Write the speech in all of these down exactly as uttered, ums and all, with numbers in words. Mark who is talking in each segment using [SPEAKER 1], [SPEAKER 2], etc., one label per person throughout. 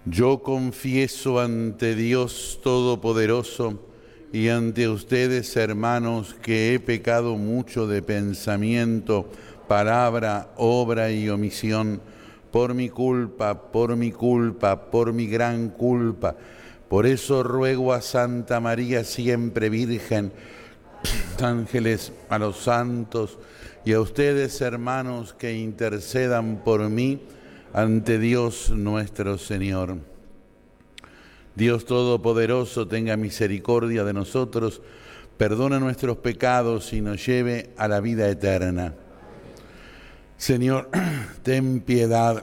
[SPEAKER 1] Yo confieso ante Dios Todopoderoso y ante ustedes, hermanos, que he pecado mucho de pensamiento, palabra, obra y omisión, por mi culpa, por mi culpa, por mi gran culpa. Por eso ruego a Santa María, siempre Virgen, ángeles, a los santos y a ustedes, hermanos, que intercedan por mí ante Dios nuestro Señor. Dios Todopoderoso, tenga misericordia de nosotros, perdona nuestros pecados y nos lleve a la vida eterna. Señor, ten piedad.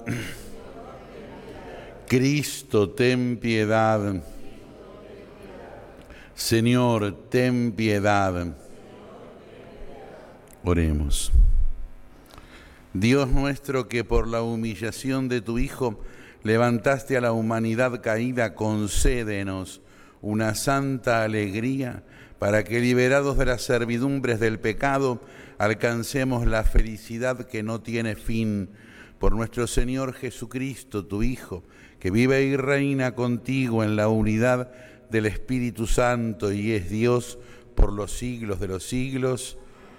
[SPEAKER 1] Cristo, ten piedad. Señor, ten piedad. Oremos. Dios nuestro, que por la humillación de tu Hijo levantaste a la humanidad caída, concédenos una santa alegría para que, liberados de las servidumbres del pecado, alcancemos la felicidad que no tiene fin. Por nuestro Señor Jesucristo, tu Hijo, que vive y reina contigo en la unidad del Espíritu Santo y es Dios por los siglos de los siglos.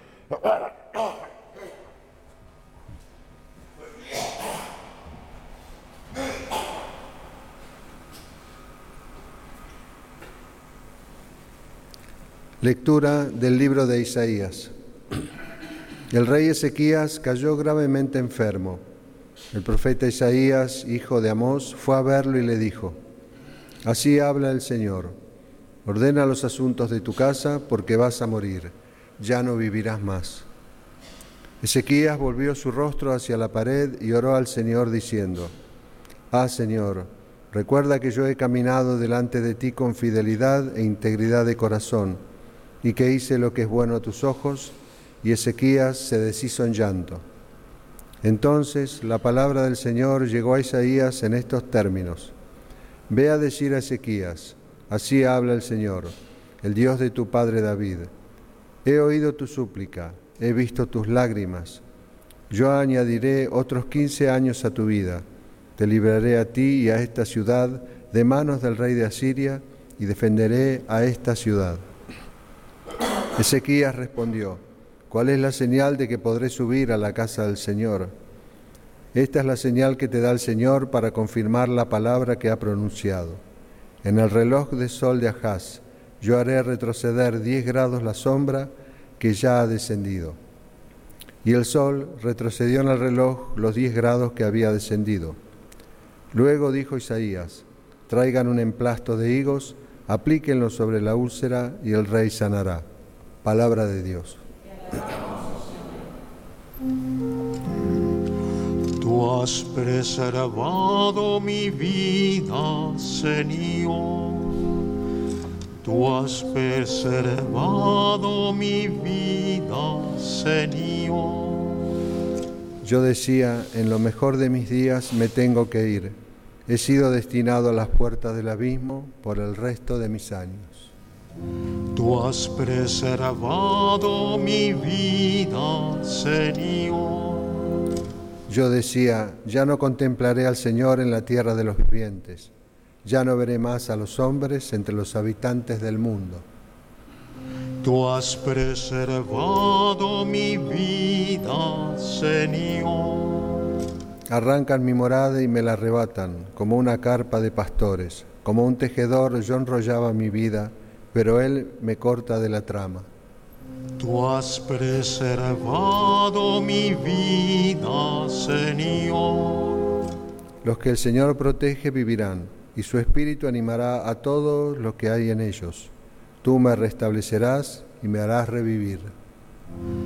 [SPEAKER 2] Lectura del libro de Isaías. El rey Ezequías cayó gravemente enfermo. El profeta Isaías, hijo de Amós, fue a verlo y le dijo: Así habla el Señor, ordena los asuntos de tu casa porque vas a morir, ya no vivirás más. Ezequías volvió su rostro hacia la pared y oró al Señor diciendo: Ah, Señor, recuerda que yo he caminado delante de ti con fidelidad e integridad de corazón, y que hice lo que es bueno a tus ojos. Y Ezequías se deshizo en llanto. Entonces la palabra del Señor llegó a Isaías en estos términos: Ve a decir a Ezequías, así habla el Señor, el Dios de tu padre David. He oído tu súplica, he visto tus lágrimas. Yo añadiré otros quince años a tu vida. Te libraré a ti y a esta ciudad de manos del rey de Asiria, y defenderé a esta ciudad. Ezequías respondió: ¿Cuál es la señal de que podré subir a la casa del Señor? Esta es la señal que te da el Señor para confirmar la palabra que ha pronunciado. En el reloj de sol de Ahaz, yo haré retroceder diez grados la sombra que ya ha descendido. Y el sol retrocedió en el reloj los diez grados que había descendido. Luego dijo Isaías: Traigan un emplasto de higos, aplíquenlo sobre la úlcera y el rey sanará. Palabra de Dios.
[SPEAKER 3] Tú has preservado mi vida, Señor. Tú has preservado mi vida, Señor.
[SPEAKER 2] Yo decía, en lo mejor de mis días me tengo que ir. He sido destinado a las puertas del abismo por el resto de mis años.
[SPEAKER 3] Tú has preservado mi vida, Señor.
[SPEAKER 2] Yo decía, ya no contemplaré al Señor en la tierra de los vivientes. Ya no veré más a los hombres entre los habitantes del mundo.
[SPEAKER 3] Tú has preservado mi vida, Señor.
[SPEAKER 2] Arrancan mi morada y me la arrebatan, como una carpa de pastores. Como un tejedor yo enrollaba mi vida, pero Él me corta de la trama.
[SPEAKER 3] Tú has preservado mi vida, Señor.
[SPEAKER 2] Los que el Señor protege vivirán, y su espíritu animará a todos los que hay en ellos. Tú me restablecerás y me harás revivir.